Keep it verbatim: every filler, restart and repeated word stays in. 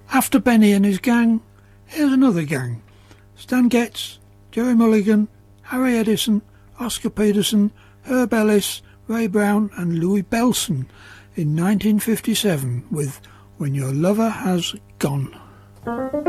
After Benny and his gang, here's another gang. Stan Getz, Jerry Mulligan, Harry Edison, Oscar Peterson, Herb Ellis, Ray Brown and Louis Bellson in nineteen fifty-seven with When Your Lover Has Gone.